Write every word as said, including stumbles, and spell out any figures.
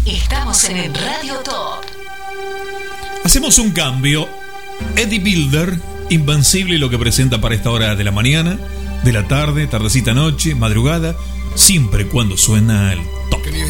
Estamos en Radio Top. Hacemos un cambio. Eddie Builder, Invencible, lo que presenta para esta hora de la mañana, de la tarde, tardecita, noche, madrugada, siempre cuando suena el top.